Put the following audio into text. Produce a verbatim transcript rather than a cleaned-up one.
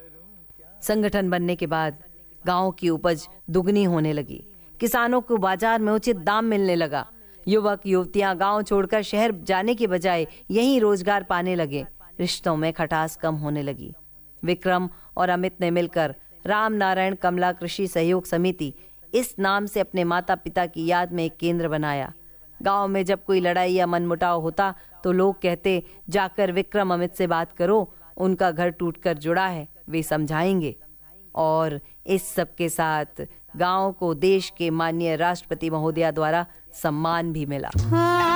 संगठन बनने के बाद गांव की उपज दुगनी होने लगी। किसानों को बाजार में उचित दाम मिलने लगा। युवक युवतियां गांव छोड़कर शहर जाने के बजाय यहीं रोजगार पाने लगे। रिश्तों में खटास कम होने लगी। विक्रम और अमित ने मिलकर राम नारायण कमला कृषि सहयोग समिति इस नाम से अपने माता पिता की याद में एक केंद्र बनाया। गांव में जब कोई लड़ाई या मनमुटाव होता तो लोग कहते, जाकर विक्रम अमित से बात करो, उनका घर टूटकर जुड़ा है, वे समझाएंगे। और इस सब के साथ गांव को देश के माननीय राष्ट्रपति महोदया द्वारा सम्मान भी मिला।